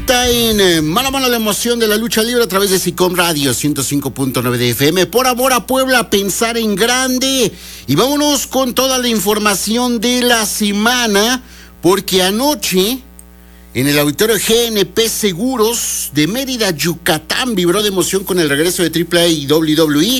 vuelta en Mano a Mano, la emoción de la lucha libre a través de SICOM Radio 105.9 de FM. Por amor a Puebla, pensar en grande. Y vámonos con toda la información de la semana, porque anoche en el auditorio GNP Seguros de Mérida, Yucatán, vibró de emoción con el regreso de AAA y WWE.